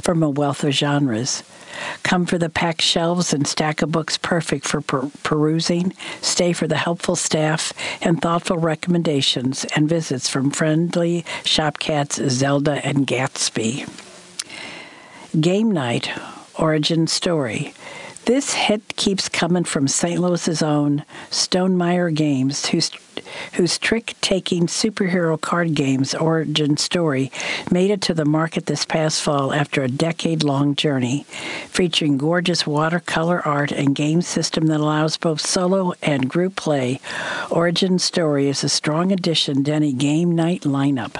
from a wealth of genres. Come for the packed shelves and stack of books perfect for perusing. Stay for the helpful staff and thoughtful recommendations and visits from friendly shop cats Zelda and Gatsby. Game Night, Origin Story. This hit keeps coming from St. Louis's own Stonemaier Games, whose trick-taking superhero card games Origin Story made it to the market this past fall after a decade-long journey. Featuring gorgeous watercolor art and game system that allows both solo and group play, Origin Story is a strong addition to any game night lineup.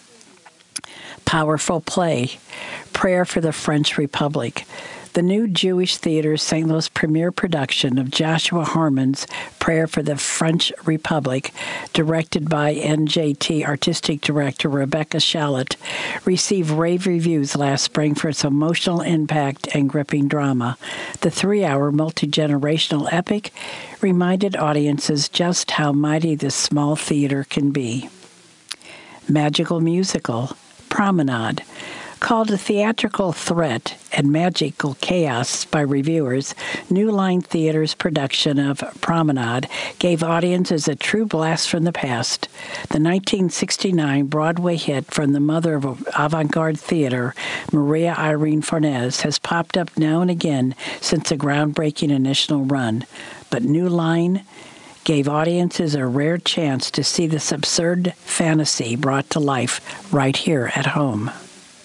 Powerful play, Prayer for the French Republic. The new Jewish Theater's St. Louis premiere production of Joshua Harmon's Prayer for the French Republic, directed by NJT Artistic Director Rebecca Shallot, received rave reviews last spring for its emotional impact and gripping drama. The 3-hour multi-generational epic reminded audiences just how mighty this small theater can be. Magical musical, Promenade. Called a theatrical threat and magical chaos by reviewers, New Line Theater's production of Promenade gave audiences a true blast from the past. The 1969 Broadway hit from the mother of avant-garde theater, Maria Irene Fornes, has popped up now and again since a groundbreaking initial run. But New Line gave audiences a rare chance to see this absurd fantasy brought to life right here at home.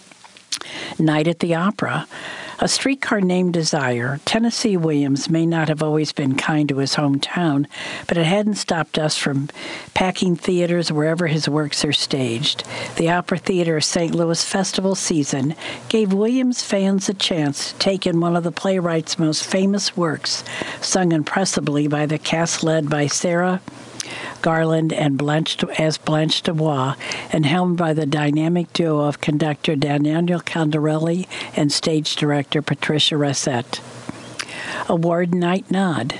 Night at the Opera. A Streetcar Named Desire. Tennessee Williams may not have always been kind to his hometown, but it hadn't stopped us from packing theaters wherever his works are staged. The Opera Theater's St. Louis festival season gave Williams fans a chance to take in one of the playwright's most famous works, sung impressively by the cast led by Sarah Garland and Blanche DuBois, and helmed by the dynamic duo of conductor Daniel Candarelli and stage director Patricia Racette. Award Night Nod.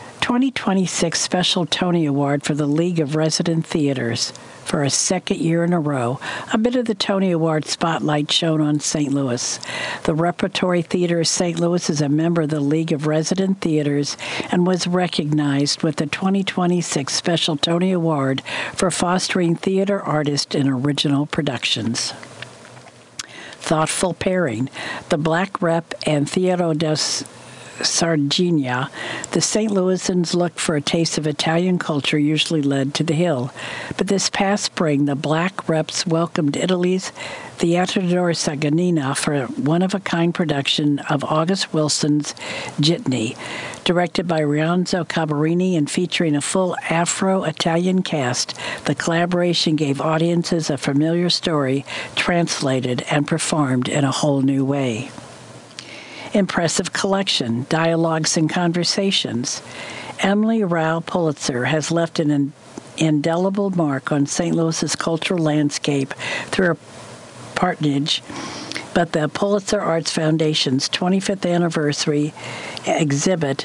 2026 Special Tony Award for the League of Resident Theaters. For a second year in a row, a bit of the Tony Award spotlight shone on St. Louis. The Repertory Theater of St. Louis is a member of the League of Resident Theaters and was recognized with the 2026 Special Tony Award for fostering theater artists in original productions. Thoughtful pairing. The Black Rep and Theater dos Sardinha, the St. Louisans looked for a taste of Italian culture usually led to the Hill. But this past spring, the Black Reps welcomed Italy's Theatre Saganina for a one-of-a-kind production of August Wilson's Jitney, directed by Rienzo Cabarini and featuring a full Afro-Italian cast. The collaboration gave audiences a familiar story translated and performed in a whole new way. Impressive collection, Dialogues and Conversations. Emily Rao Pulitzer has left an indelible mark on St. Louis's cultural landscape through her patronage, but the Pulitzer Arts Foundation's 25th anniversary exhibit,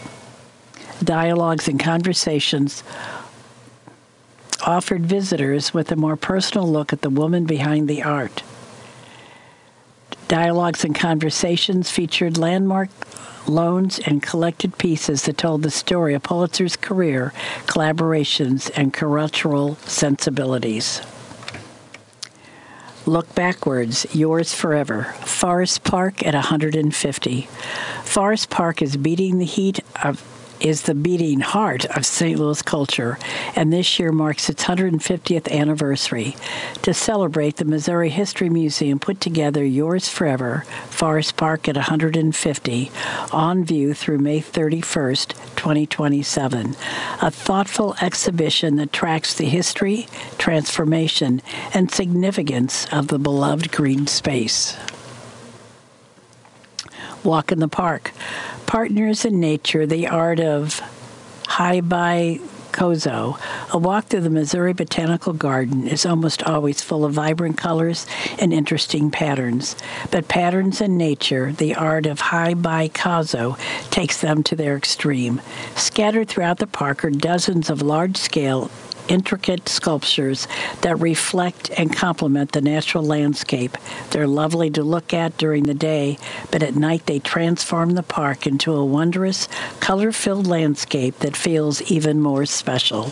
Dialogues and Conversations, offered visitors with a more personal look at the woman behind the art. Dialogues and Conversations featured landmark loans and collected pieces that told the story of Pulitzer's career, collaborations, and cultural sensibilities. Look Backwards, Yours Forever. Forest Park at 150. Forest Park is the beating heart of St. Louis culture, and this year marks its 150th anniversary. To celebrate, the Missouri History Museum put together Yours Forever, Forest Park at 150, on view through May 31st, 2027. A thoughtful exhibition that tracks the history, transformation, and significance of the beloved green space. Walk in the Park. Partners in Nature, the Art of Hi-Bi Kozo. A walk through the Missouri Botanical Garden is almost always full of vibrant colors and interesting patterns. But Patterns in Nature, the Art of Hi-Bi Kozo, takes them to their extreme. Scattered throughout the park are dozens of large-scale intricate sculptures that reflect and complement the natural landscape. They're lovely to look at during the day, but at night they transform the park into a wondrous, color-filled landscape that feels even more special.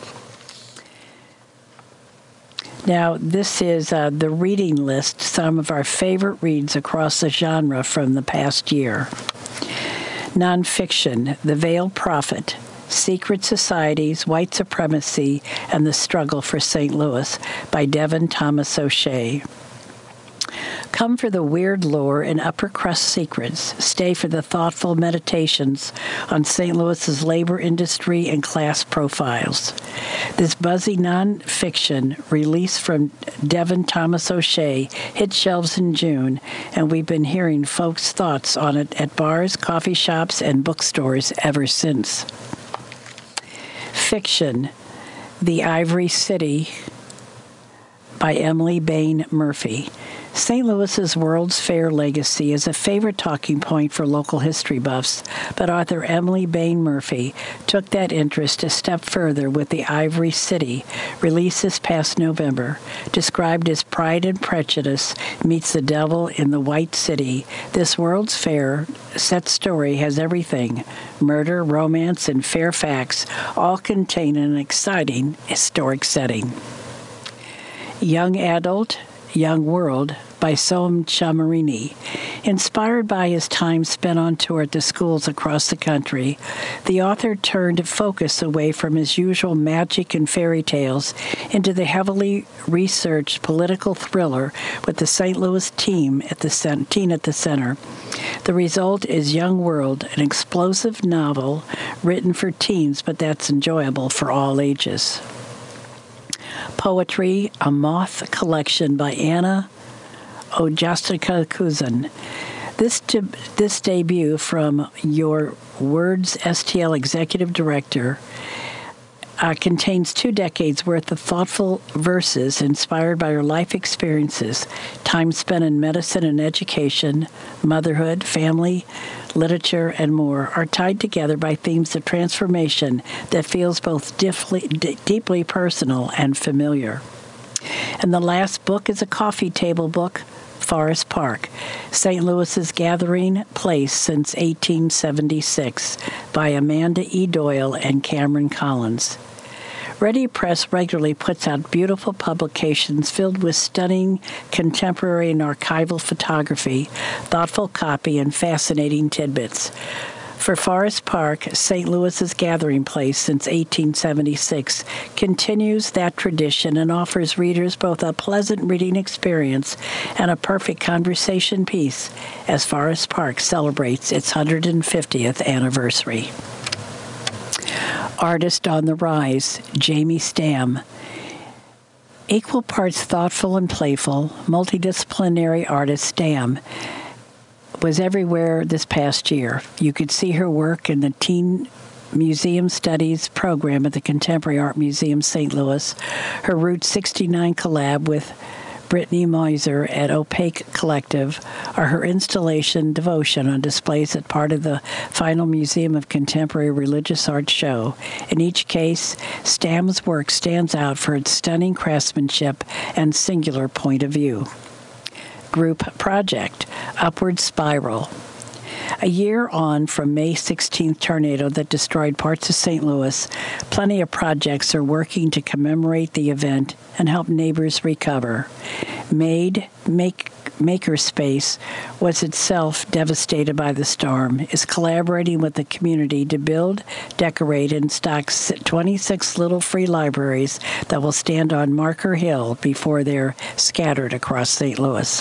Now, this is the reading list, some of our favorite reads across the genre from the past year. Nonfiction, The Veiled Prophet, Secret Societies, White Supremacy, and the Struggle for St. Louis by Devin Thomas O'Shea. Come for the weird lore and upper crust secrets. Stay for the thoughtful meditations on St. Louis's labor industry and class profiles. This buzzy nonfiction release from Devin Thomas O'Shea hit shelves in June, and we've been hearing folks' thoughts on it at bars, coffee shops, and bookstores ever since. Fiction, The Ivory City by Emily Bain Murphy. St. Louis's World's Fair legacy is a favorite talking point for local history buffs, but author Emily Bain Murphy took that interest a step further with The Ivory City, released this past November. Described as Pride and Prejudice meets the devil in the White City, this World's Fair set story has everything: murder, romance, and fair facts, all contained in an exciting historic setting. Young Adult, Young World by Soam Chamarini. Inspired by his time spent on tour at the schools across the country, the author turned focus away from his usual magic and fairy tales into the heavily researched political thriller with the St. Louis teen at the center. The result is Young World, an explosive novel written for teens, but that's enjoyable for all ages. Poetry, A Moth Collection by Anna Ojastka-Kuzan. This debut from Your Words STL Executive Director contains 2 decades worth of thoughtful verses inspired by her life experiences, time spent in medicine and education, motherhood, family, literature, and more, are tied together by themes of transformation that feels both deeply personal and familiar. And the last book is a coffee table book, Forest Park, St. Louis's gathering place since 1876, by Amanda E. Doyle and Cameron Collins. Ready Press regularly puts out beautiful publications filled with stunning contemporary and archival photography, thoughtful copy, and fascinating tidbits. For Forest Park, St. Louis's gathering place since 1876 continues that tradition and offers readers both a pleasant reading experience and a perfect conversation piece as Forest Park celebrates its 150th anniversary. Artist on the Rise, Jamie Stam. Equal parts thoughtful and playful, multidisciplinary artist Stam was everywhere this past year. You could see her work in the Teen Museum Studies program at the Contemporary Art Museum St. Louis, her Route 69 collab with Brittany Moiser at Opaque Collective, or her installation Devotion on displays at part of the final Museum of Contemporary Religious Art show. In each case, Stam's work stands out for its stunning craftsmanship and singular point of view. Group project, Upward Spiral. A year on from May 16th tornado that destroyed parts of St. Louis, plenty of projects are working to commemorate the event and help neighbors recover. Makerspace was itself devastated by the storm, is collaborating with the community to build, decorate, and stock 26 little free libraries that will stand on Marker Hill before they're scattered across St. Louis.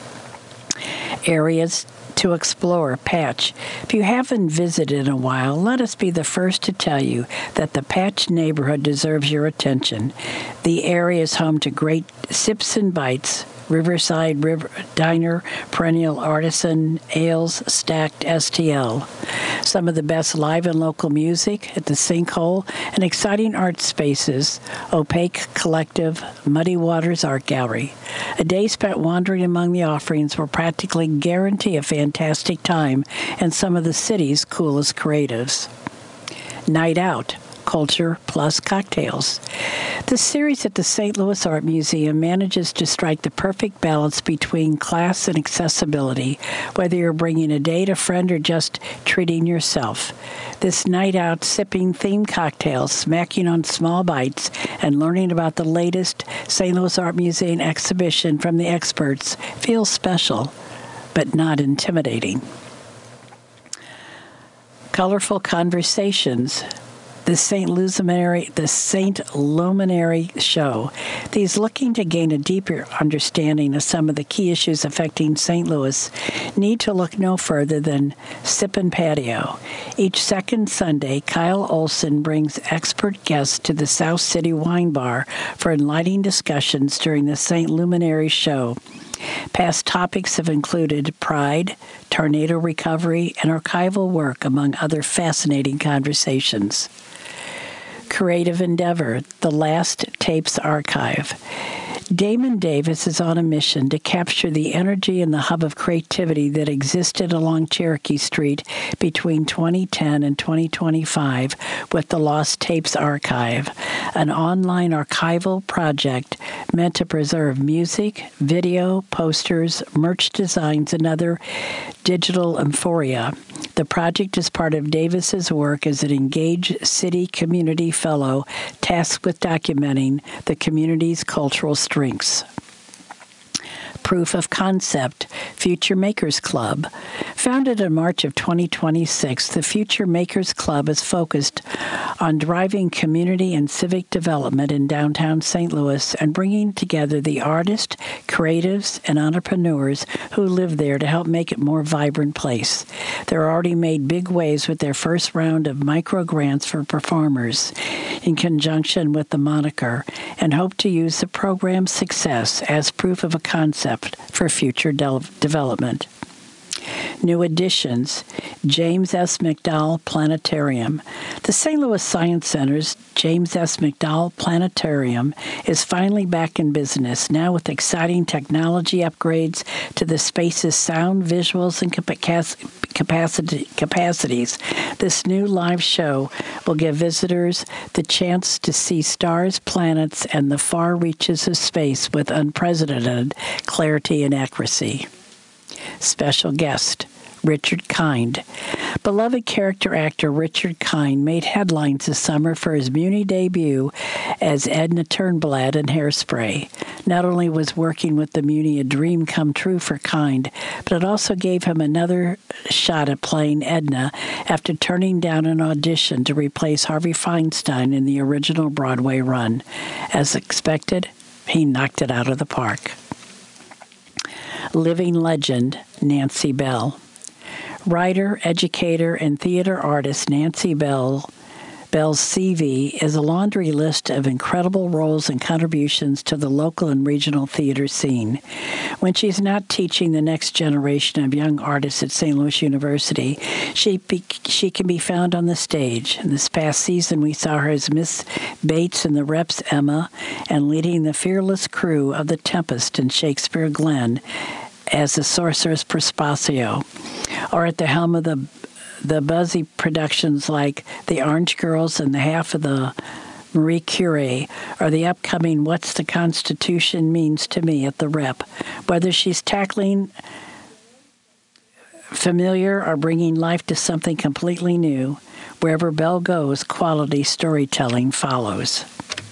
Areas to explore, Patch. If you haven't visited in a while, let us be the first to tell you that the Patch neighborhood deserves your attention. The area is home to great Sips and Bites, Riverside Diner, Perennial Artisan, Ales, Stacked STL. Some of the best live and local music at the Sinkhole, and exciting art spaces, Opaque Collective, Muddy Waters Art Gallery. A day spent wandering among the offerings will practically guarantee a fantastic time and some of the city's coolest creatives. Night Out, culture plus cocktails. The series at the St. Louis Art Museum manages to strike the perfect balance between class and accessibility, whether you're bringing a date, a friend, or just treating yourself. This night out sipping themed cocktails, smacking on small bites, and learning about the latest St. Louis Art Museum exhibition from the experts feels special, but not intimidating. Colorful Conversations, the St. Luminary Show. These looking to gain a deeper understanding of some of the key issues affecting St. Louis need to look no further than Sip and Patio. Each second Sunday, Kyle Olson brings expert guests to the South City Wine Bar for enlightening discussions during the St. Luminary Show. Past topics have included pride, tornado recovery, and archival work, among other fascinating conversations. Creative Endeavor, The Last Tapes Archive. Damon Davis is on a mission to capture the energy and the hub of creativity that existed along Cherokee Street between 2010 and 2025 with the Lost Tapes Archive, an online archival project meant to preserve music, video, posters, merch designs, and other digital euphoria. The project is part of Davis's work as an engaged city community fellow tasked with documenting the community's cultural strengths. Proof of Concept, Future Makers Club. Founded in March of 2026, the Future Makers Club is focused on driving community and civic development in downtown St. Louis and bringing together the artists, creatives, and entrepreneurs who live there to help make it a more vibrant place. They're already made big waves with their first round of micro grants for performers in conjunction with the moniker, and hope to use the program's success as proof of a concept for future development. New additions, James S. McDowell Planetarium. The St. Louis Science Center's James S. McDowell Planetarium is finally back in business, now with exciting technology upgrades to the space's sound, visuals, and capacities. This new live show will give visitors the chance to see stars, planets, and the far reaches of space with unprecedented clarity and accuracy. Special guest, Richard Kind. Beloved character actor Richard Kind made headlines this summer for his Muni debut as Edna Turnblad in Hairspray. Not only was working with the Muni a dream come true for Kind, but it also gave him another shot at playing Edna after turning down an audition to replace Harvey Feinstein in the original Broadway run. As expected, he knocked it out of the park. Living legend, Nancy Bell. Writer, educator, and theater artist Nancy Bell's CV is a laundry list of incredible roles and contributions to the local and regional theater scene. When she's not teaching the next generation of young artists at St. Louis University, she can be found on the stage. This past season, we saw her as Miss Bates in The Rep's Emma and leading the fearless crew of The Tempest in Shakespeare Glen as the Sorceress Prospatio, or at the helm of the buzzy productions like The Orange Girls and the half of the Marie Curie, or the upcoming What's the Constitution Means to Me at the Rep. Whether she's tackling familiar or bringing life to something completely new, wherever Belle goes, quality storytelling follows.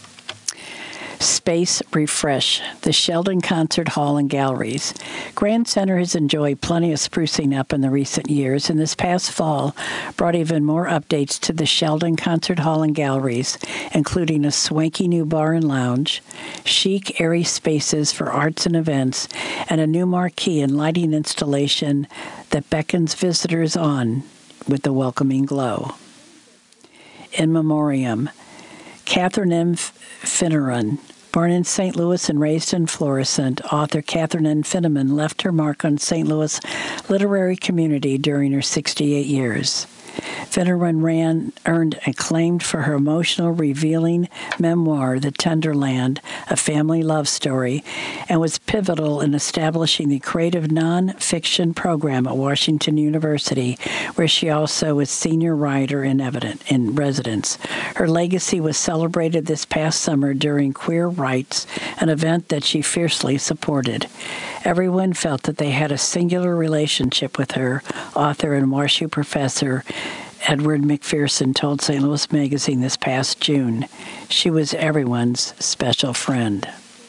Space Refresh, the Sheldon Concert Hall and Galleries. Grand Center has enjoyed plenty of sprucing up in the recent years, and this past fall brought even more updates to the Sheldon Concert Hall and Galleries, including a swanky new bar and lounge, chic, airy spaces for arts and events, and a new marquee and lighting installation that beckons visitors on with a welcoming glow. In Memoriam, Catherine M. Finneran. Born in St. Louis and raised in Florissant, author Catherine N. Finneran left her mark on St. Louis literary community during her 68 years. Finneran earned acclaim for her emotional, revealing memoir, The Tenderland, a family love story, and was pivotal in establishing the creative nonfiction program at Washington University, where she also was senior writer in residence. Her legacy was celebrated this past summer during Queer Rights, an event that she fiercely supported. Everyone felt that they had a singular relationship with her, author and WashU professor Edward McPherson told St. Louis Magazine this past June. She was everyone's special friend.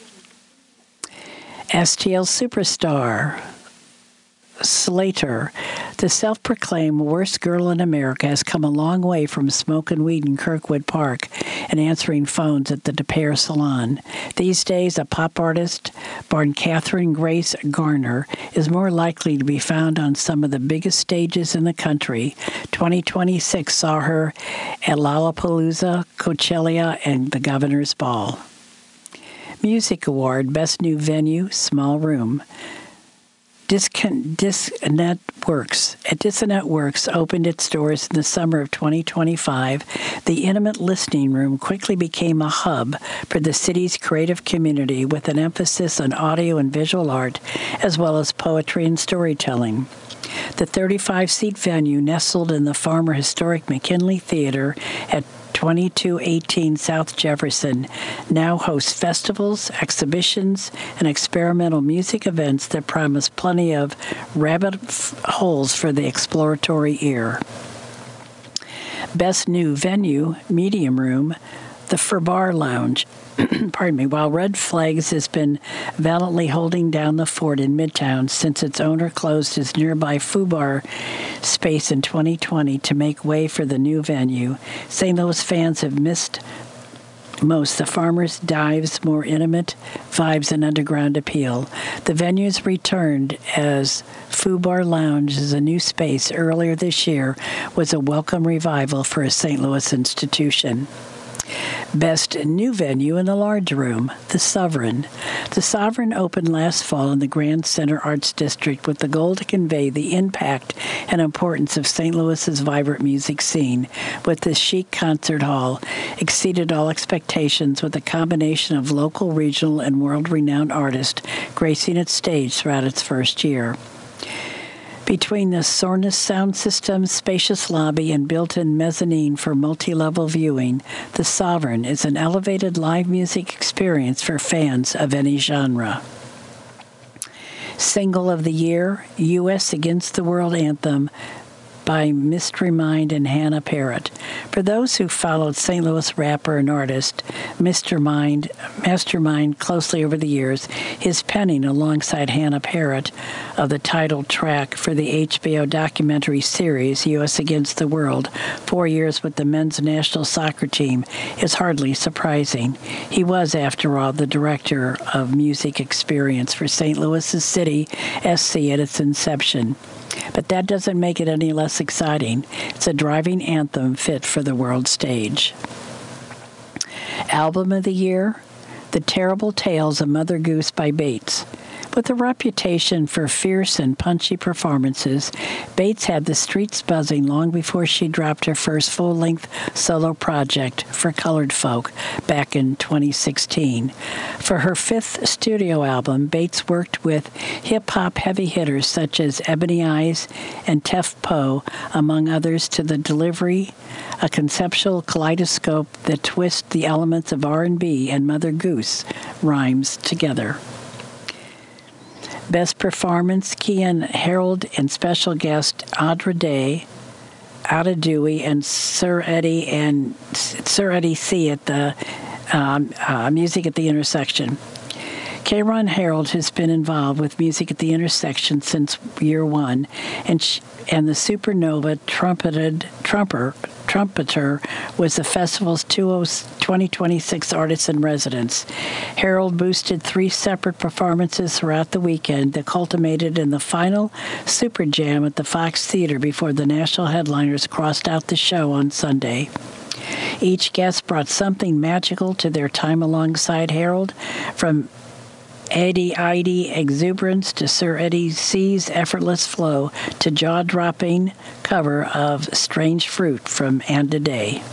STL superstar Slater, the self-proclaimed worst girl in America, has come a long way from smoking weed in Kirkwood Park and answering phones at the Des Peres Salon. These days, a pop artist, born Catherine Grace Garner, is more likely to be found on some of the biggest stages in the country. 2026 saw her at Lollapalooza, Coachella, and the Governor's Ball. Music Award, Best New Venue, Small Room. Dissonant Works opened its doors in the summer of 2025. The intimate listening room quickly became a hub for the city's creative community with an emphasis on audio and visual art, as well as poetry and storytelling. The 35-seat venue, nestled in the former historic McKinley Theater at 2218 South Jefferson, now hosts festivals, exhibitions, and experimental music events that promise plenty of rabbit holes for the exploratory ear. Best New Venue, Medium Room, the Furbar Lounge. While Red Flags has been valiantly holding down the fort in Midtown since its owner closed his nearby Fubar space in 2020 to make way for the new venue, St. Louis fans have missed most the Farmers Dive's more intimate vibes and underground appeal. The venue's returned as Fubar Lounge as a new space earlier this year was a welcome revival for a St. Louis institution. Best New Venue in the Large Room, The Sovereign. The Sovereign opened last fall in the Grand Center Arts District with the goal to convey the impact and importance of St. Louis's vibrant music scene. With this chic concert hall, exceeded all expectations with a combination of local, regional, and world-renowned artists gracing its stage throughout its first year. Between the Sonos sound system, spacious lobby, and built-in mezzanine for multi-level viewing, The Sovereign is an elevated live music experience for fans of any genre. Single of the Year, U.S. Against the World Anthem by Mystery Mind and Hannah Parrott. For those who followed St. Louis rapper and artist Mastermind closely over the years, his penning alongside Hannah Parrott of the title track for the HBO documentary series U.S. Against the World, 4 years with the men's national soccer team, is hardly surprising. He was, after all, the director of music experience for St. Louis's City SC at its inception. But that doesn't make it any less exciting. It's a driving anthem fit for the world stage. Album of the Year, The Terrible Tales of Mother Goose by Bates. With a reputation for fierce and punchy performances, Bates had the streets buzzing long before she dropped her first full-length solo project for colored folk back in 2016. For her fifth studio album, Bates worked with hip-hop heavy hitters such as Ebony Eyes and Tef Poe, among others, to the delivery, a conceptual kaleidoscope that twists the elements of R&B and Mother Goose rhymes together. Best Performance, Kean Harold and special guest Audra Day, Ada Dewey, and Sir Eddie C. at the Music at the Intersection. K'Ron Harold has been involved with Music at the Intersection since year one, and the Supernova trumpeter was the festival's 2026 Artist in Residence. Harold boosted 3 separate performances throughout the weekend that culminated in the final Super Jam at the Fox Theater before the national headliners crossed out the show on Sunday. Each guest brought something magical to their time alongside Harold, from Eddie exuberance to Sir Eddie C's effortless flow to jaw-dropping cover of Strange Fruit from And Today.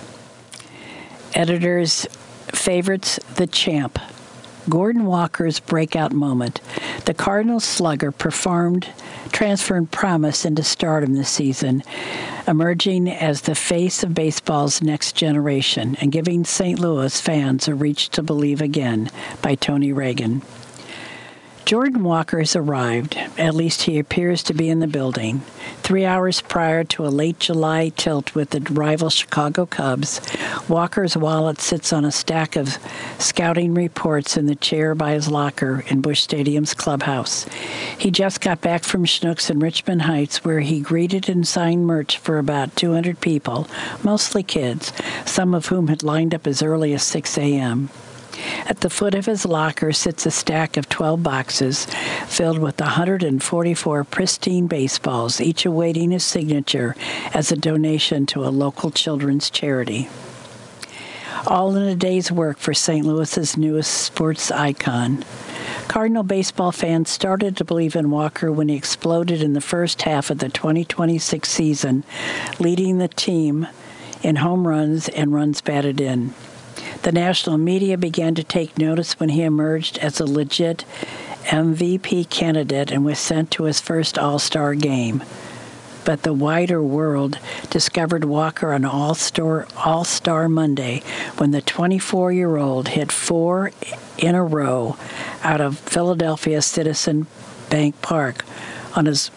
Editor's favorites, The Champ. Gordon Walker's breakout moment. The Cardinals slugger transferred promise into stardom this season, emerging as the face of baseball's next generation and giving St. Louis fans a reach to believe again, by Tony Reagan. Jordan Walker has arrived. At least he appears to be in the building. 3 hours prior to a late July tilt with the rival Chicago Cubs, Walker's wallet sits on a stack of scouting reports in the chair by his locker in Busch Stadium's clubhouse. He just got back from Schnucks in Richmond Heights, where he greeted and signed merch for about 200 people, mostly kids, some of whom had lined up as early as 6 a.m. At the foot of his locker sits a stack of 12 boxes filled with 144 pristine baseballs, each awaiting his signature as a donation to a local children's charity. All in a day's work for St. Louis's newest sports icon. Cardinal baseball fans started to believe in Walker when he exploded in the first half of the 2026 season, leading the team in home runs and runs batted in. The national media began to take notice when he emerged as a legit MVP candidate and was sent to his first All-Star game. But the wider world discovered Walker on All-Star Monday when the 24-year-old hit 4 in a row out of Philadelphia Citizen Bank Park on his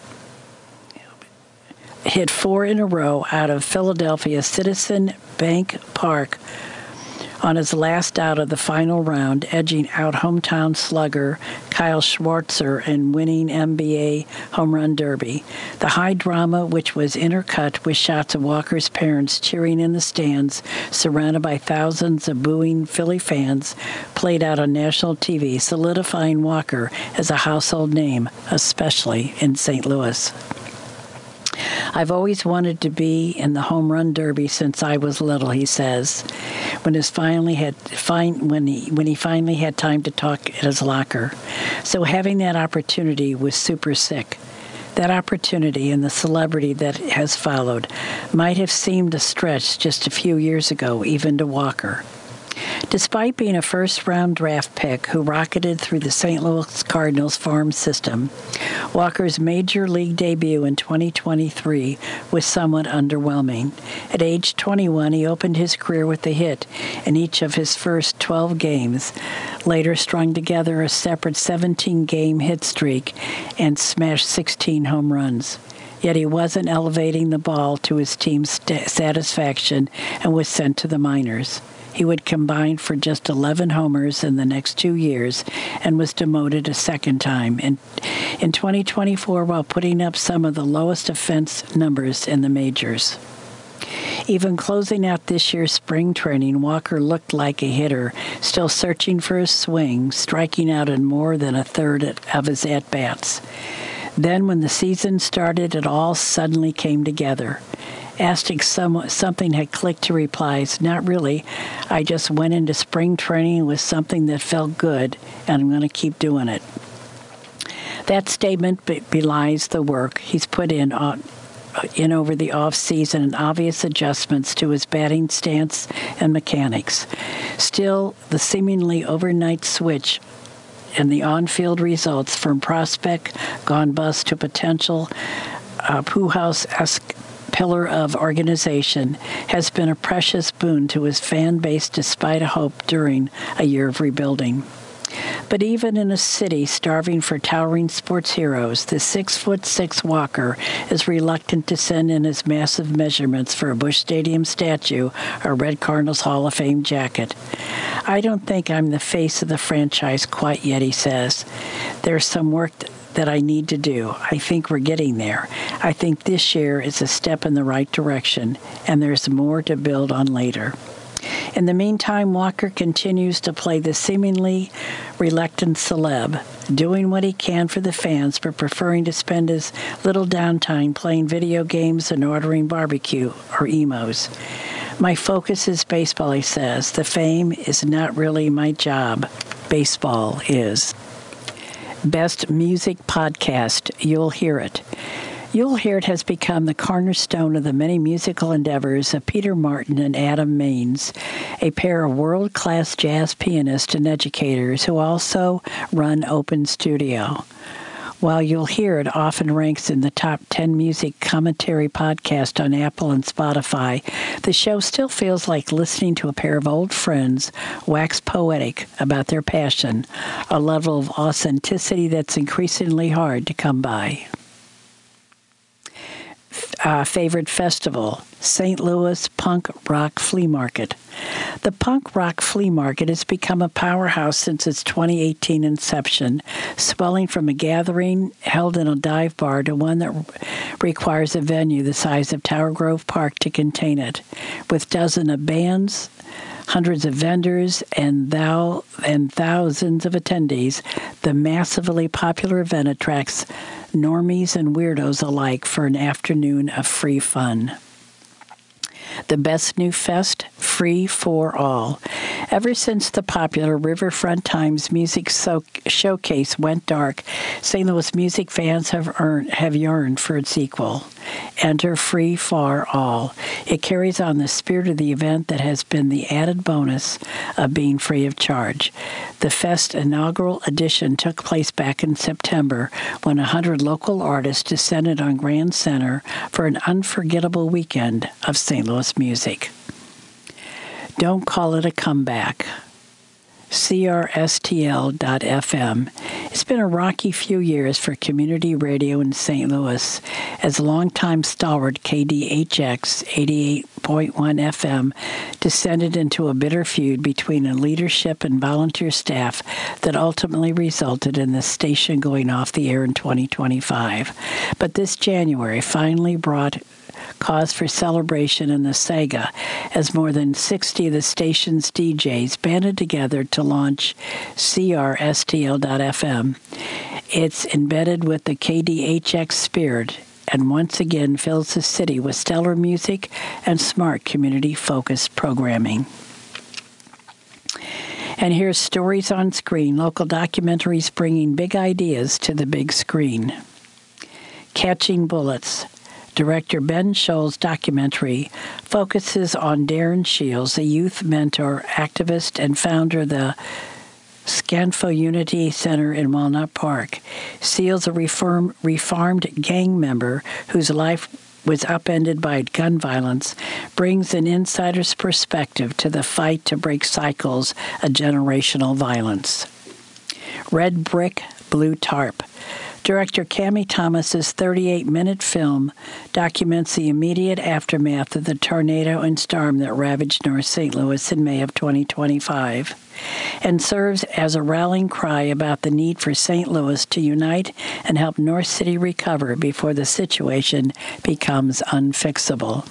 last out of the final round, edging out hometown slugger Kyle Schwartzer and winning NBA Home Run Derby. The high drama, which was intercut with shots of Walker's parents cheering in the stands, surrounded by thousands of booing Philly fans, played out on national TV, solidifying Walker as a household name, especially in St. Louis. I've always wanted to be in the Home Run Derby since I was little, he says, when he finally had time to talk at his locker. So having that opportunity was super sick. That opportunity and the celebrity that has followed might have seemed a stretch just a few years ago, even to Walker. Despite being a first-round draft pick who rocketed through the St. Louis Cardinals farm system, Walker's major league debut in 2023 was somewhat underwhelming. At age 21, he opened his career with a hit in each of his first 12 games, later strung together a separate 17-game hit streak and smashed 16 home runs. Yet he wasn't elevating the ball to his team's satisfaction and was sent to the minors. He would combine for just 11 homers in the next 2 years and was demoted a second time in 2024 while putting up some of the lowest offense numbers in the majors. Even closing out this year's spring training, Walker looked like a hitter, still searching for his swing, striking out in more than a third of his at-bats. Then when the season started, it all suddenly came together. Asked if something had clicked, to replies, "Not really. I just went into spring training with something that felt good, and I'm going to keep doing it." That statement belies the work he's put in over the off-season and obvious adjustments to his batting stance and mechanics. Still, the seemingly overnight switch in the on-field results from prospect gone bust to potential Pujols-esque pillar of organization has been a precious boon to his fan base despite a hope during a year of rebuilding. But even in a city starving for towering sports heroes, the 6'6" Walker is reluctant to send in his massive measurements for a Busch Stadium statue or Red Cardinals Hall of Fame jacket. "I don't think I'm the face of the franchise quite yet," he says. "There's some work that I need to do. I think we're getting there. I think this year is a step in the right direction, and there's more to build on later." In the meantime, Walker continues to play the seemingly reluctant celeb, doing what he can for the fans, but preferring to spend his little downtime playing video games and ordering barbecue or emos. "My focus is baseball," he says. "The fame is not really my job. Baseball is." Best Music Podcast, You'll Hear It. You'll Hear It has become the cornerstone of the many musical endeavors of Peter Martin and Adam Maines, a pair of world-class jazz pianists and educators who also run Open Studio. While You'll Hear It often ranks in the top 10 music commentary podcast on Apple and Spotify, the show still feels like listening to a pair of old friends wax poetic about their passion, a level of authenticity that's increasingly hard to come by. Favorite festival, St. Louis Punk Rock Flea Market. The Punk Rock Flea Market has become a powerhouse since its 2018 inception, swelling from a gathering held in a dive bar to one that requires a venue the size of Tower Grove Park to contain it. With dozens of bands, hundreds of vendors, and thousands of attendees, the massively popular event attracts normies and weirdos alike for an afternoon of free fun. The Best New Fest, free for all. Ever since the popular Riverfront Times Music Showcase went dark, St. Louis music fans have yearned for its equal. Enter Free for All. It carries on the spirit of the event that has been the added bonus of being free of charge. The Fest inaugural edition took place back in September when 100 local artists descended on Grand Center for an unforgettable weekend of St. Louis music. Don't call it a comeback. CRSTL.FM. It's been a rocky few years for community radio in St. Louis, as longtime stalwart KDHX 88.1 FM descended into a bitter feud between a leadership and volunteer staff that ultimately resulted in the station going off the air in 2025. But this January finally brought cause for celebration in the saga as more than 60 of the station's DJs banded together to launch CRSTL.FM. It's embedded with the KDHX spirit and once again fills the city with stellar music and smart community-focused programming. And here's Stories on Screen, local documentaries bringing big ideas to the big screen. Catching Bullets. Director Ben Scholl's documentary focuses on Darren Shields, a youth mentor, activist, and founder of the Scanfo Unity Center in Walnut Park. Shields, a reformed gang member whose life was upended by gun violence, brings an insider's perspective to the fight to break cycles of generational violence. Red Brick, Blue Tarp. Director Cammie Thomas's 38-minute film documents the immediate aftermath of the tornado and storm that ravaged North St. Louis in May of 2025 and serves as a rallying cry about the need for St. Louis to unite and help North City recover before the situation becomes unfixable.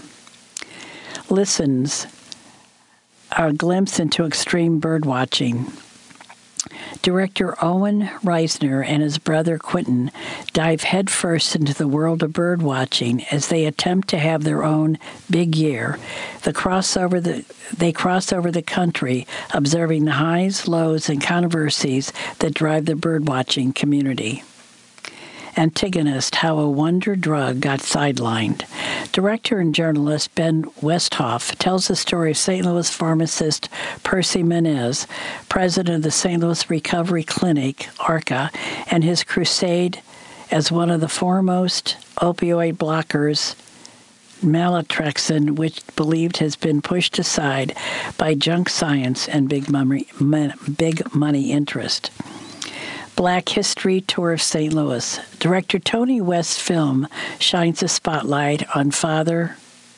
Listens, a glimpse into extreme birdwatching. Director Owen Reisner and his brother Quentin dive headfirst into the world of birdwatching as they attempt to have their own big year. They cross over the country, observing the highs, lows, and controversies that drive the birdwatching community. Antagonist, How a Wonder Drug Got Sidelined. Director and journalist Ben Westhoff tells the story of St. Louis pharmacist Percy Menez, president of the St. Louis Recovery Clinic, ARCA, and his crusade as one of the foremost opioid blockers, naltrexone, which believed has been pushed aside by junk science and big money interest. Black History Tour of St. Louis. Director Tony West's film shines a spotlight on Father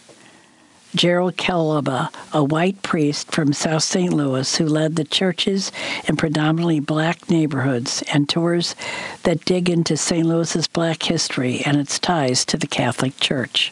Gerald Kelaba, a white priest from South St. Louis who led the churches in predominantly black neighborhoods, and tours that dig into St. Louis's black history and its ties to the Catholic Church.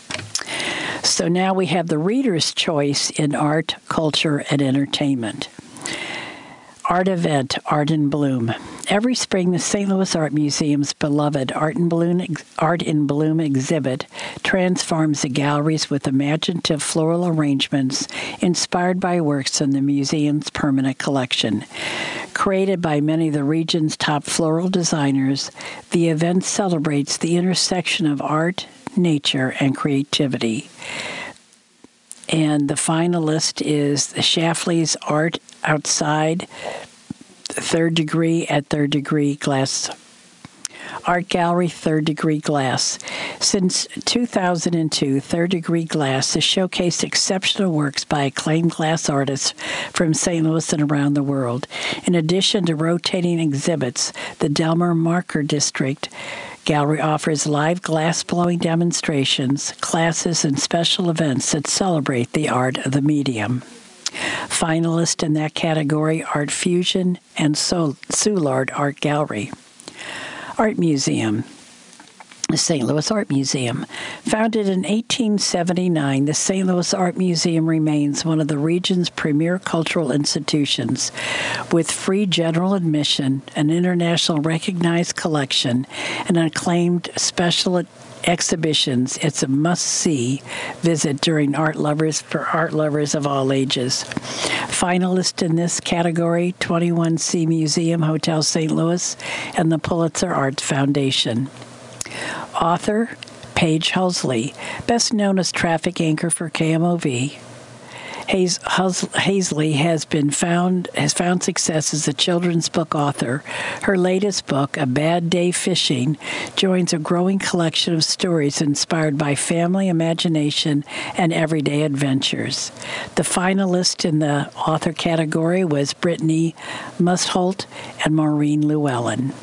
So now we have the reader's choice in art, culture, and entertainment. Art event, Art in Bloom. Every spring, the St. Louis Art Museum's beloved Art in Bloom exhibit transforms the galleries with imaginative floral arrangements inspired by works in the museum's permanent collection. Created by many of the region's top floral designers, the event celebrates the intersection of art, nature, and creativity. And the finalist is the Schlafly's Art Outside, Third Degree at Third Degree Glass Art Gallery, Third Degree Glass. Since 2002, Third Degree Glass has showcased exceptional works by acclaimed glass artists from St. Louis and around the world. In addition to rotating exhibits, the Delmer Marker District Gallery offers live glass-blowing demonstrations, classes, and special events that celebrate the art of the medium. Finalists in that category, Art Fusion and Soulard Art Gallery. Art Museum. The St. Louis Art Museum. Founded in 1879, the St. Louis Art Museum remains one of the region's premier cultural institutions. With free general admission, an international recognized collection, and acclaimed special exhibitions, it's a must-see visit during art lovers of all ages. Finalists in this category, 21C Museum, Hotel St. Louis, and the Pulitzer Arts Foundation. Author, Paige Hulsey, best known as traffic anchor for KMOV. Hazley has found success as a children's book author. Her latest book, A Bad Day Fishing, joins a growing collection of stories inspired by family imagination and everyday adventures. The finalist in the author category was Brittany Mustholt and Maureen Llewellyn.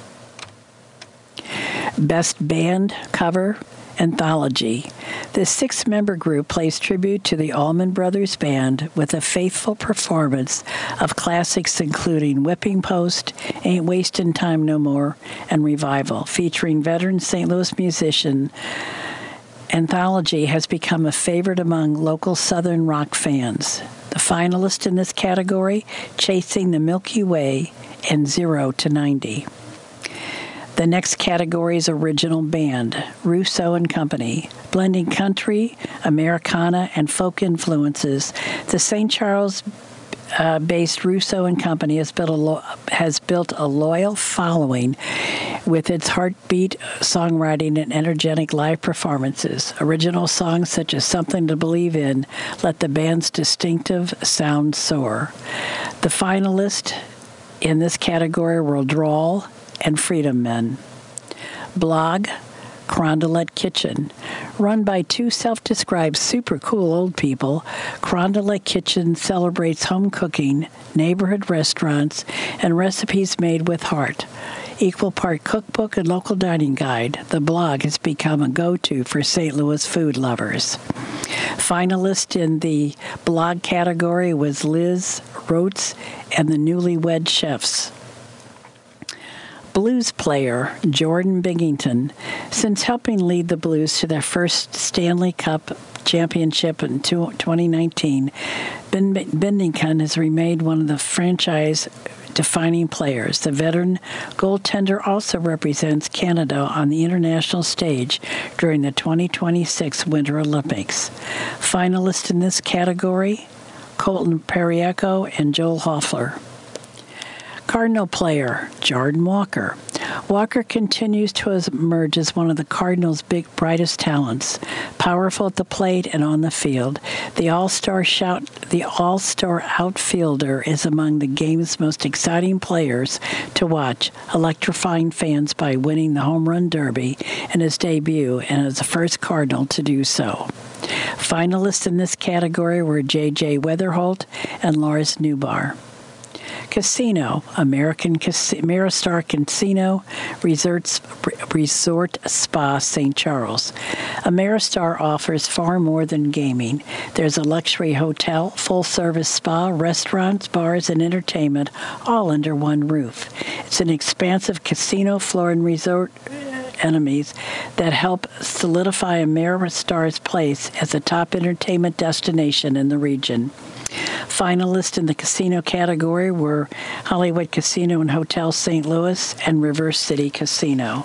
Best Band Cover Anthology. The six-member group plays tribute to the Allman Brothers Band with a faithful performance of classics including Whipping Post, Ain't Wastin' Time No More, and Revival. Featuring veteran St. Louis musician, Anthology has become a favorite among local Southern rock fans. The finalists in this category, Chasing the Milky Way and 0 to 90. The next category is Original Band, Russo and Company. Blending country, Americana, and folk influences, the St. Charles-based Russo and Company has built a loyal following with its heartbeat songwriting and energetic live performances. Original songs such as Something to Believe In let the band's distinctive sound soar. The finalists in this category were Drawl and Freedom Men. Blog, Carondelet Kitchen. Run by two self-described super cool old people, Carondelet Kitchen celebrates home cooking, neighborhood restaurants, and recipes made with heart. Equal part cookbook and local dining guide, the blog has become a go-to for St. Louis food lovers. Finalist in the blog category was Liz Rotes and the Newlywed Chefs. Blues player Jordan Binghamton. Since helping lead the Blues to their first Stanley Cup championship in 2019, Binghamton has remained one of the franchise-defining players. The veteran goaltender also represents Canada on the international stage during the 2026 Winter Olympics. Finalists in this category, Colton Periaco and Joel Hoffler. Cardinal player, Jordan Walker. Walker continues to emerge as one of the Cardinals' brightest talents, powerful at the plate and on the field. The all-star outfielder is among the game's most exciting players to watch, electrifying fans by winning the Home Run Derby in his debut and as the first Cardinal to do so. Finalists in this category were J.J. Weatherholt and Lars Newbar. Casino, American Ameristar Casino Resort Spa, St. Charles. Ameristar offers far more than gaming. There's a luxury hotel, full-service spa, restaurants, bars, and entertainment, all under one roof. It's an expansive casino floor and resort enemies that help solidify Ameristar's place as a top entertainment destination in the region. Finalists in the casino category were Hollywood Casino and Hotel St. Louis and River City Casino.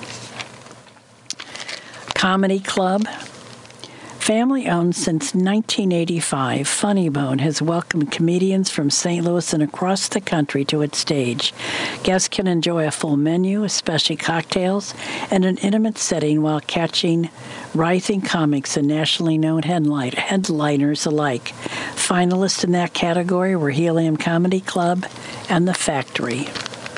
Comedy Club. Family-owned since 1985, Funny Bone has welcomed comedians from St. Louis and across the country to its stage. Guests can enjoy a full menu, especially cocktails, and an intimate setting while catching rising comics and nationally known headliners alike. Finalists in that category were Helium Comedy Club and The Factory.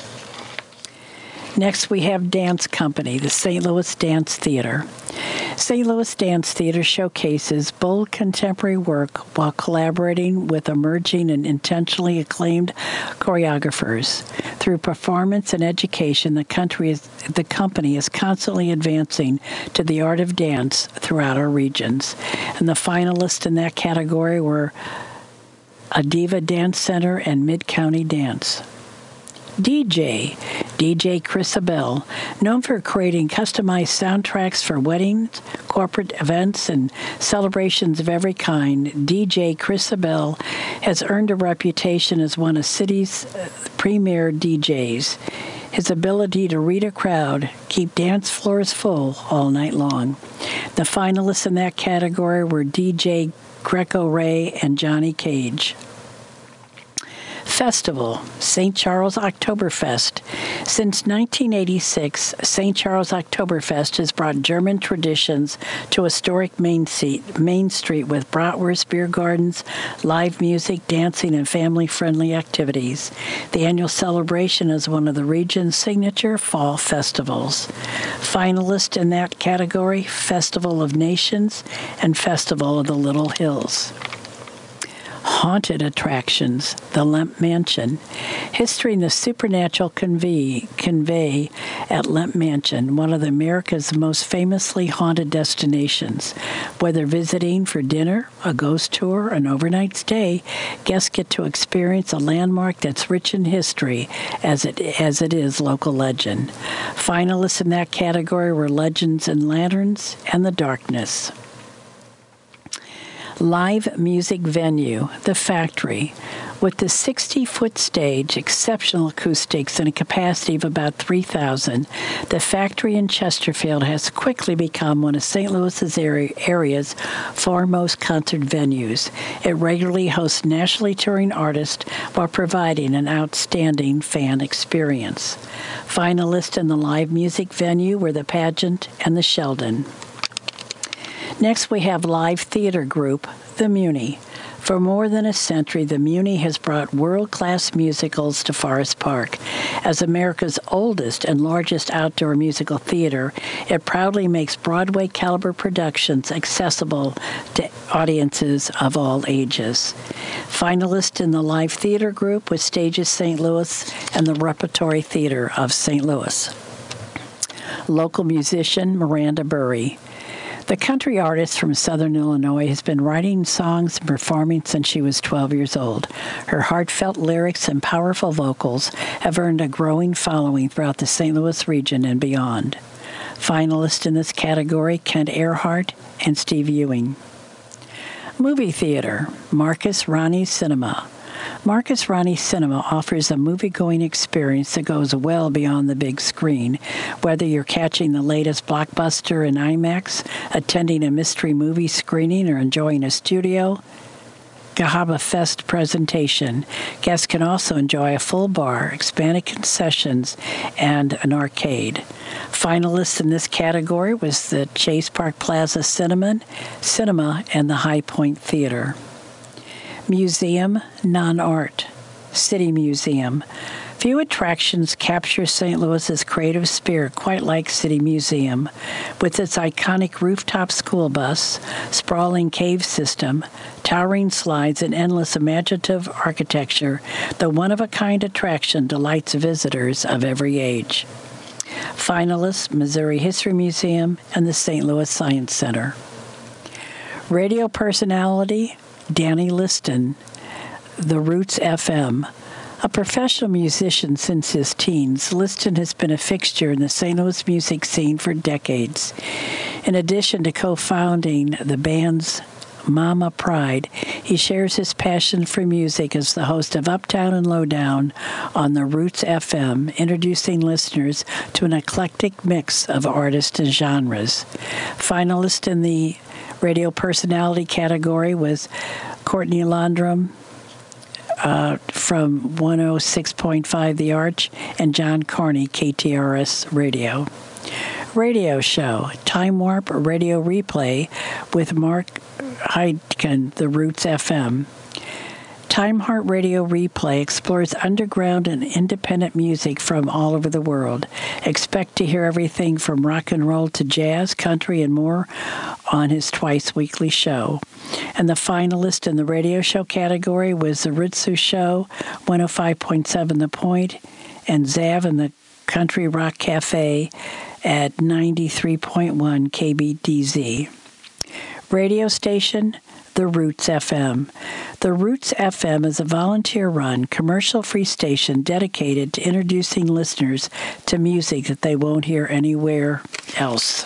Next, we have Dance Company, the St. Louis Dance Theater. St. Louis Dance Theater showcases bold contemporary work while collaborating with emerging and intentionally acclaimed choreographers. Through performance and education, the company is constantly advancing to the art of dance throughout our regions. And the finalists in that category were Adiva Dance Center and Mid-County Dance. DJ Chrisabel, known for creating customized soundtracks for weddings, corporate events, and celebrations of every kind, DJ Chrisabel has earned a reputation as one of city's premier DJs. His ability to read a crowd, keep dance floors full all night long. The finalists in that category were DJ Greco Ray and Johnny Cage. Festival, St. Charles Oktoberfest. Since 1986, St. Charles Oktoberfest has brought German traditions to historic Main Street with bratwurst, beer gardens, live music, dancing, and family-friendly activities. The annual celebration is one of the region's signature fall festivals. Finalists in that category, Festival of Nations and Festival of the Little Hills. Haunted attractions, the Lemp Mansion. History and the supernatural convey at Lemp Mansion, one of America's most famously haunted destinations. Whether visiting for dinner, a ghost tour, an overnight stay, guests get to experience a landmark that's rich in history as it is local legend. Finalists in that category were Legends and Lanterns and The Darkness. Live music venue, The Factory. With the 60-foot stage, exceptional acoustics, and a capacity of about 3,000, The Factory in Chesterfield has quickly become one of St. Louis's area's foremost concert venues. It regularly hosts nationally touring artists while providing an outstanding fan experience. Finalists in the live music venue were The Pageant and The Sheldon. Next, we have live theater group, the Muni. For more than a century, the Muni has brought world-class musicals to Forest Park. As America's oldest and largest outdoor musical theater, it proudly makes Broadway-caliber productions accessible to audiences of all ages. Finalists in the live theater group was Stages St. Louis and the Repertory Theater of St. Louis. Local musician Miranda Burry. The country artist from Southern Illinois has been writing songs and performing since she was 12 years old. Her heartfelt lyrics and powerful vocals have earned a growing following throughout the St. Louis region and beyond. Finalists in this category, Kent Earhart and Steve Ewing. Movie theater, Marcus Ronnie Cinema. Marcus Ronnie Cinema offers a movie-going experience that goes well beyond the big screen. Whether you're catching the latest blockbuster in IMAX, attending a mystery movie screening, or enjoying a studio Gahaba Fest presentation, guests can also enjoy a full bar, expanded concessions, and an arcade. Finalists in this category was the Chase Park Plaza Cinema and the High Point Theater. Museum, non-art. City Museum. Few attractions capture St. Louis's creative spirit quite like City Museum. With its iconic rooftop school bus, sprawling cave system, towering slides, and endless imaginative architecture, the one-of-a-kind attraction delights visitors of every age. Finalists, Missouri History Museum and the St. Louis Science Center. Radio personality, Danny Liston, The Roots FM. A professional musician since his teens, Liston has been a fixture in the St. Louis music scene for decades. In addition to co-founding the bands Mama Pride. He shares his passion for music as the host of Uptown and Lowdown on the Roots FM, introducing listeners to an eclectic mix of artists and genres. Finalist in the radio personality category was Courtney Landrum from 106.5 The Arch and John Corney, KTRS Radio. Radio show, Time Warp Radio Replay with Mark Heidken, The Roots FM. Time Heart Radio Replay explores underground and independent music from all over the world. Expect to hear everything from rock and roll to jazz, country, and more on his twice-weekly show. And the finalist in the radio show category was The Ritsu Show, 105.7 The Point, and Zav and the Country Rock Cafe at 93.1 KBDZ. Radio station, The Roots FM. The Roots FM is a volunteer-run, commercial-free station dedicated to introducing listeners to music that they won't hear anywhere else.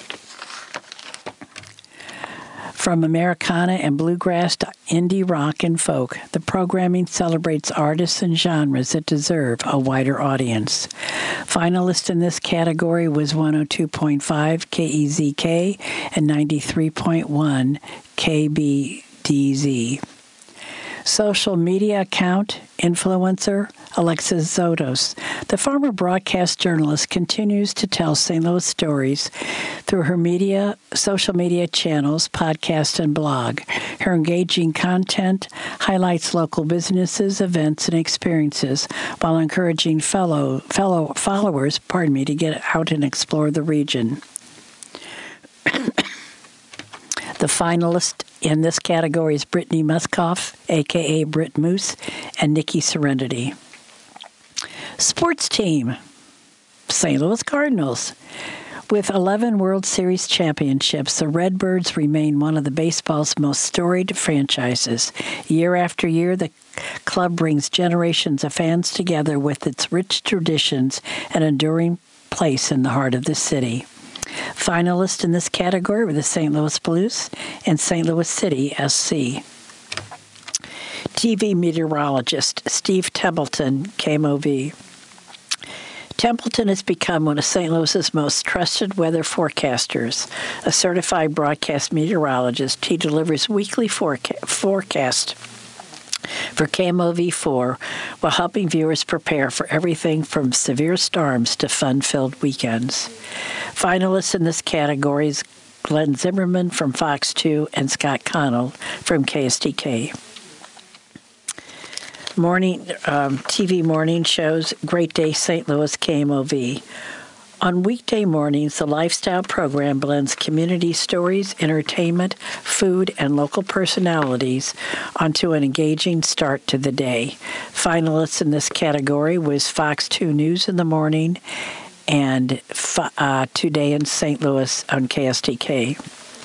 From Americana and bluegrass to indie rock and folk, the programming celebrates artists and genres that deserve a wider audience. Finalist in this category was 102.5 KEZK and 93.1 KBDZ. Social media account influencer Alexis Zotos. The former broadcast journalist continues to tell St. Louis stories through her social media channels, podcast, and blog. Her engaging content highlights local businesses, events, and experiences while encouraging fellow followers, to get out and explore the region. The finalist in this category is Brittany Muskoff, a.k.a. Brit Moose, and Nikki Serenity. Sports team, St. Louis Cardinals. With 11 World Series championships, the Redbirds remain one of the baseball's most storied franchises. Year after year, the club brings generations of fans together with its rich traditions and enduring place in the heart of the city. Finalists in this category were the St. Louis Blues and St. Louis City SC. TV meteorologist Steve Templeton, KMOV. Templeton has become one of St. Louis's most trusted weather forecasters. A certified broadcast meteorologist, he delivers weekly forecast for KMOV4 while helping viewers prepare for everything from severe storms to fun-filled weekends. Finalists in this category is Glenn Zimmerman from Fox 2 and Scott Connell from KSTK. TV morning shows, Great Day St. Louis, KMOV. On weekday mornings, the lifestyle program blends community stories, entertainment, food, and local personalities onto an engaging start to the day. Finalists in this category was Fox 2 News in the morning and Today in St. Louis on KSTK.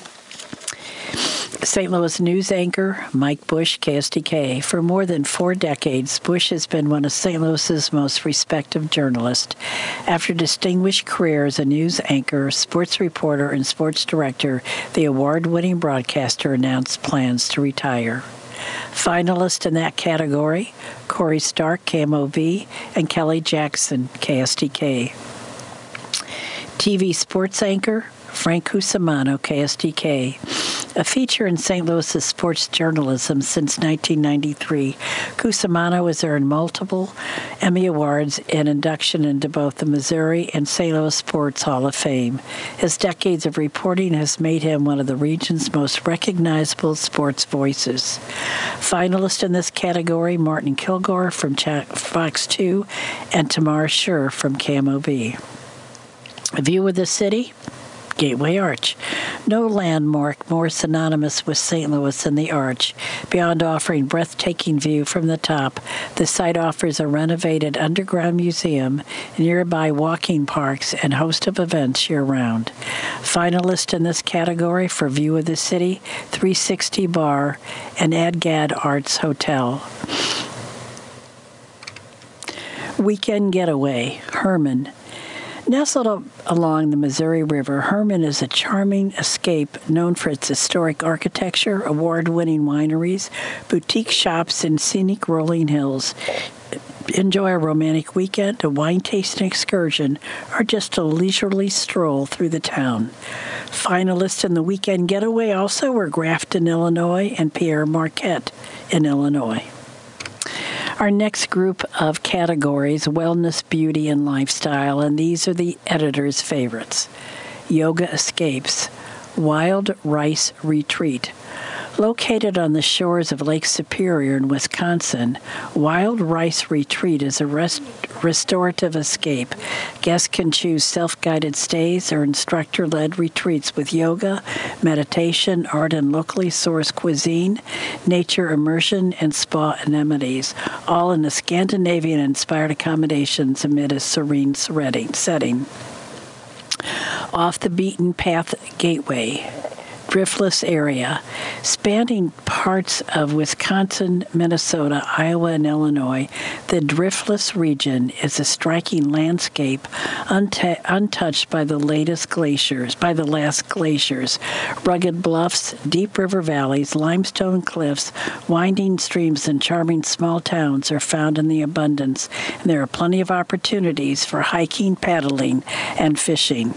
St. Louis news anchor Mike Bush, KSTK. For more than 4 decades, Bush has been one of St. Louis's most respected journalists. After a distinguished career as a news anchor, sports reporter, and sports director, the award-winning broadcaster announced plans to retire. Finalists in that category, Corey Stark, KMOV, and Kelly Jackson, KSTK. TV sports anchor Frank Cusimano, KSTK. A feature in St. Louis's sports journalism since 1993, Cusimano has earned multiple Emmy Awards and induction into both the Missouri and St. Louis Sports Hall of Fame. His decades of reporting has made him one of the region's most recognizable sports voices. Finalist in this category, Martin Kilgore from Fox 2 and Tamar Schur from KMOV. A view of the city? Gateway Arch. No landmark more synonymous with St. Louis than the Arch. Beyond offering breathtaking view from the top, the site offers a renovated underground museum, nearby walking parks, and host of events year-round. Finalist in this category for View of the City, 360 Bar and Adgad Arts Hotel. Weekend Getaway, Herman. Nestled along the Missouri River, Hermann is a charming escape known for its historic architecture, award-winning wineries, boutique shops, and scenic rolling hills. Enjoy a romantic weekend, a wine tasting excursion, or just a leisurely stroll through the town. Finalists in the weekend getaway also were Grafton, Illinois, and Pierre Marquette in Illinois. Our next group of categories, wellness, beauty, and lifestyle, and these are the editor's favorites. Yoga Escapes, Wild Rice Retreat. Located on the shores of Lake Superior in Wisconsin, Wild Rice Retreat is a restorative escape. Guests can choose self-guided stays or instructor-led retreats with yoga, meditation, art and locally sourced cuisine, nature immersion, and spa amenities, all in the Scandinavian-inspired accommodations amid a serene setting. Off the Beaten Path Gateway, Driftless area, spanning parts of Wisconsin, Minnesota, Iowa, and Illinois. The Driftless region is a striking landscape untouched by the last glaciers. Rugged bluffs, deep river valleys, limestone cliffs, winding streams, and charming small towns are found in the abundance, and there are plenty of opportunities for hiking, paddling, and fishing.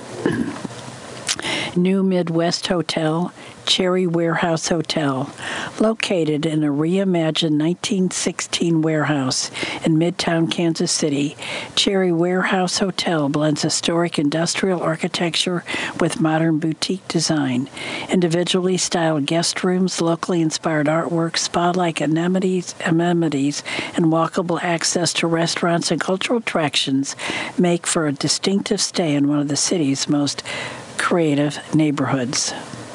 New Midwest Hotel, Cherry Warehouse Hotel, located in a reimagined 1916 warehouse in Midtown Kansas City. Cherry Warehouse Hotel blends historic industrial architecture with modern boutique design. Individually styled guest rooms, locally inspired artwork, spa-like amenities, and walkable access to restaurants and cultural attractions make for a distinctive stay in one of the city's most creative neighborhoods.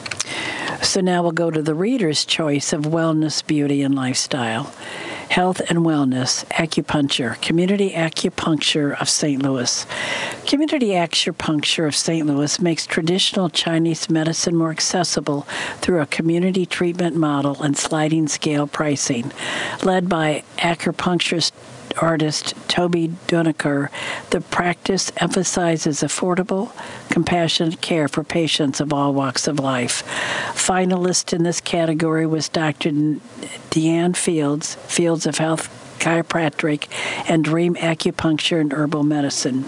So now we'll go to the reader's choice of wellness, beauty, and lifestyle. Health and Wellness, Acupuncture, Community Acupuncture of St. Louis. Community Acupuncture of St. Louis makes traditional Chinese medicine more accessible through a community treatment model and sliding scale pricing. Led by acupuncturist artist Toby Dunaker, the practice emphasizes affordable, compassionate care for patients of all walks of life. Finalist in this category was Dr. Deanne Fields of Health Chiropractic and Dream Acupuncture and Herbal Medicine.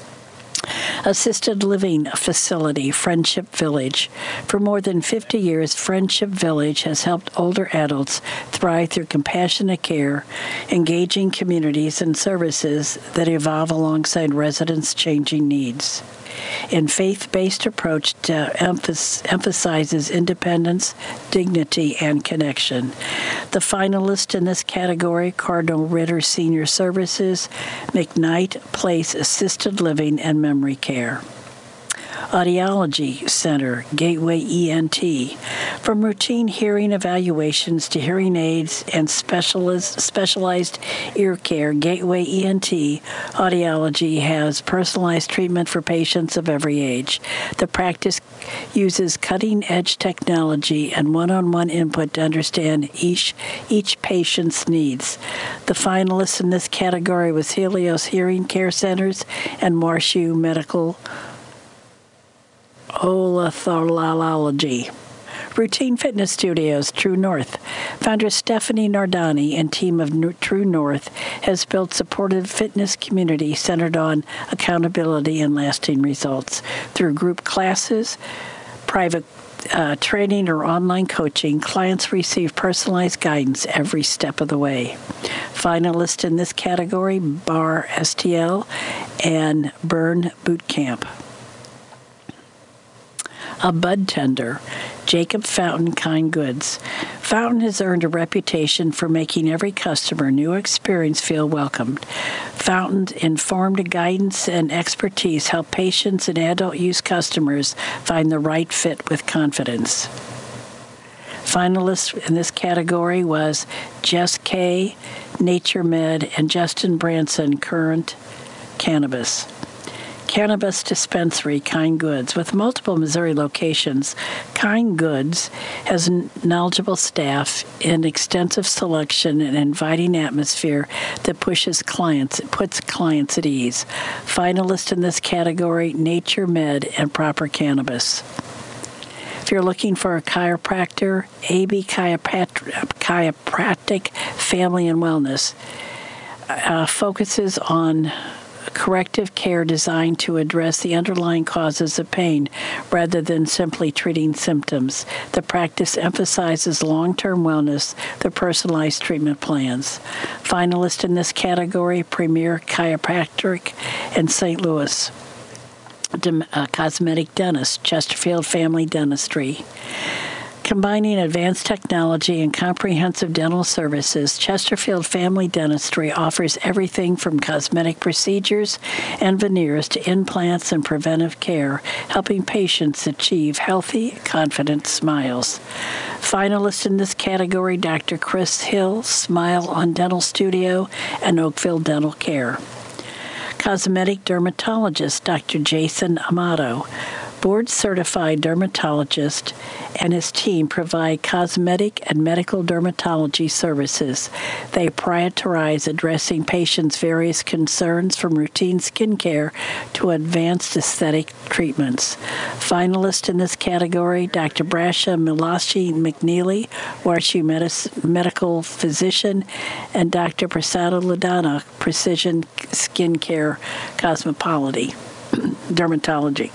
Assisted living facility, Friendship Village. For more than 50 years, Friendship Village has helped older adults thrive through compassionate care, engaging communities and services that evolve alongside residents' changing needs. In faith-based approach that emphasizes independence, dignity, and connection. The finalist in this category, Cardinal Ritter Senior Services, McKnight Place Assisted Living and Memory Care. Audiology Center, Gateway ENT. From routine hearing evaluations to hearing aids and specialized ear care, Gateway ENT Audiology has personalized treatment for patients of every age. The practice uses cutting-edge technology and one-on-one input to understand each patient's needs. The finalists in this category was Helios Hearing Care Centers and Marshu Medical Otholology. Routine Fitness Studios, True North. Founder Stephanie Nardani and team of True North has built supportive fitness community centered on accountability and lasting results. Through group classes, private training, or online coaching, clients receive personalized guidance every step of the way. Finalists in this category, Bar STL and Burn Bootcamp. A bud tender, Jacob Fountain Kind Goods. Fountain has earned a reputation for making every customer new experience feel welcomed. Fountain's informed guidance and expertise help patients and adult use customers find the right fit with confidence. Finalists in this category was Jess K, Nature Med, and Justin Branson, Current Cannabis. Cannabis dispensary Kind Goods. With multiple Missouri locations, Kind Goods has knowledgeable staff, an extensive selection, and inviting atmosphere that puts clients at ease. Finalist in this category, Nature Med and Proper Cannabis. If you're looking for a chiropractor, AB Chiropractic Family and Wellness focuses on corrective care designed to address the underlying causes of pain rather than simply treating symptoms. The practice emphasizes long-term wellness through personalized treatment plans. Finalist in this category, Premier Chiropractic in St. Louis. Cosmetic Dentist, Chesterfield Family Dentistry. Combining advanced technology and comprehensive dental services, Chesterfield Family Dentistry offers everything from cosmetic procedures and veneers to implants and preventive care, helping patients achieve healthy, confident smiles. Finalists in this category, Dr. Chris Hill, Smile on Dental Studio, and Oakville Dental Care. Cosmetic dermatologist, Dr. Jason Amato. Board-certified dermatologist and his team provide cosmetic and medical dermatology services. They prioritize addressing patients' various concerns from routine skincare to advanced aesthetic treatments. Finalist in this category, Dr. Brasha Milashi McNeely, Warshu medical physician, and Dr. Prasada Ludana, Precision Skincare Dermatology.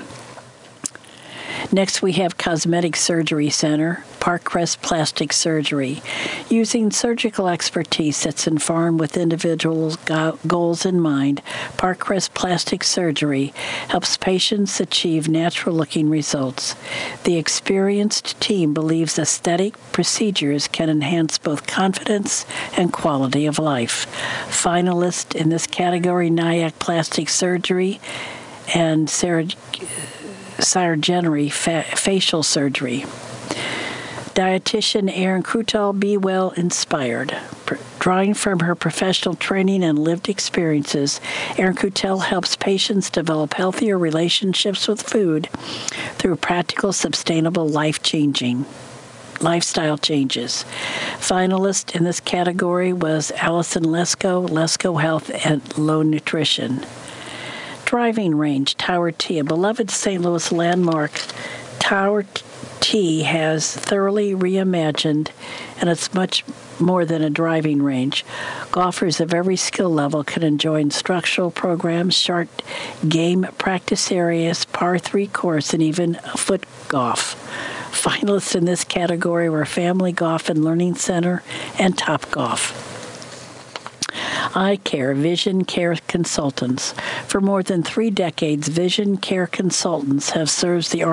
Next, we have Cosmetic Surgery Center, Parkcrest Plastic Surgery. Using surgical expertise that's informed with individuals' goals in mind, Parkcrest Plastic Surgery helps patients achieve natural-looking results. The experienced team believes aesthetic procedures can enhance both confidence and quality of life. Finalist in this category, Nyack Plastic Surgery and Sargenary facial surgery. Dietitian Erin Krutal, Be Well Inspired. Drawing from her professional training and lived experiences, Erin Krutal helps patients develop healthier relationships with food through practical, sustainable, lifestyle changes. Finalist in this category was Allison Lesko Health and Low Nutrition. Driving Range, Tower T, a beloved St. Louis landmark. Tower T has thoroughly reimagined, and it's much more than a driving range. Golfers of every skill level can enjoy instructional programs, short game practice areas, par 3 course, and even foot golf. Finalists in this category were Family Golf and Learning Center and Top Golf. Eye Care, Vision Care Consultants. For more than 3 decades, Vision Care Consultants have served the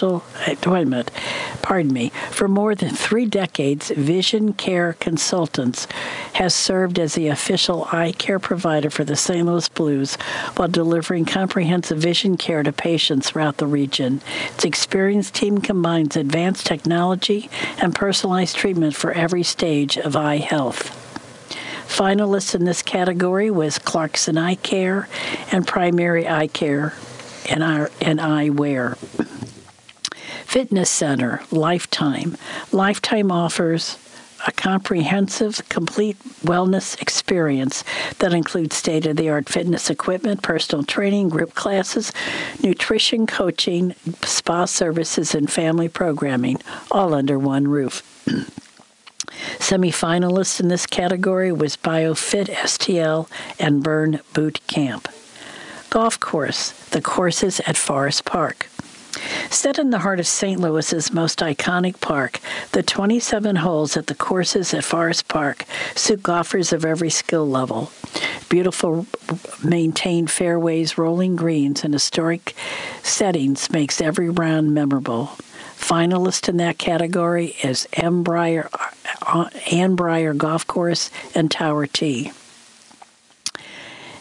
For more than 3 decades, Vision Care Consultants has served as the official eye care provider for the St. Louis Blues while delivering comprehensive vision care to patients throughout the region. Its experienced team combines advanced technology and personalized treatment for every stage of eye health. Finalists in this category was Clarkson Eye Care and Primary Eye Care and Eyewear. Fitness Center, Lifetime. Lifetime offers a comprehensive, complete wellness experience that includes state-of-the-art fitness equipment, personal training, group classes, nutrition coaching, spa services, and family programming, all under one roof. Semi-finalists in this category was BioFit STL and Burn Boot Camp. Golf course, the courses at Forest Park. Set in the heart of St. Louis's most iconic park, the 27 holes at the courses at Forest Park suit golfers of every skill level. Beautiful maintained fairways, rolling greens, and historic settings makes every round memorable. Finalist in that category is Ann Breyer Golf Course and Tower T.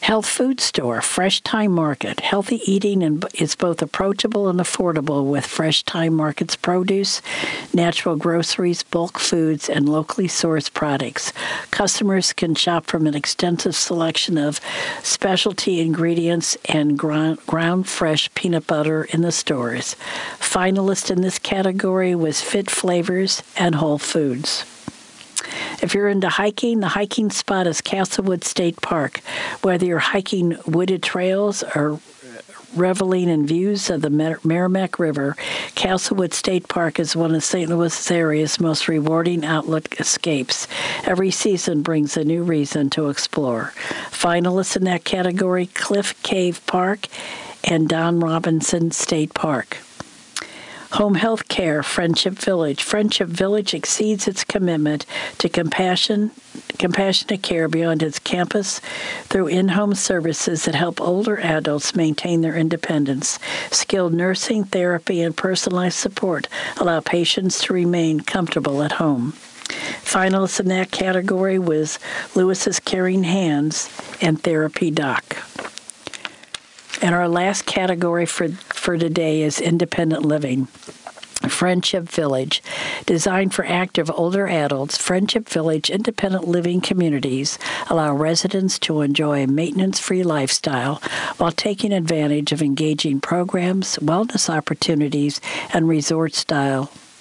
Health Food Store, Fresh Time Market. Healthy eating is both approachable and affordable with Fresh Time Market's produce, natural groceries, bulk foods, and locally sourced products. Customers can shop from an extensive selection of specialty ingredients and ground fresh peanut butter in the stores. Finalist in this category was Fit Flavors and Whole Foods. If you're into hiking, the hiking spot is Castlewood State Park. Whether you're hiking wooded trails or reveling in views of the Merrimack River, Castlewood State Park is one of St. Louis area's most rewarding outlet escapes. Every season brings a new reason to explore. Finalists in that category, Cliff Cave Park and Don Robinson State Park. Home health care, Friendship Village. Friendship Village exceeds its commitment to compassionate care beyond its campus through in-home services that help older adults maintain their independence. Skilled nursing, therapy, and personalized support allow patients to remain comfortable at home. Finalists in that category was Lewis's Caring Hands and Therapy Doc. And our last category for today is independent living. Friendship Village. Designed for active older adults, Friendship Village independent living communities allow residents to enjoy a maintenance-free lifestyle while taking advantage of engaging programs, wellness opportunities, and resort-style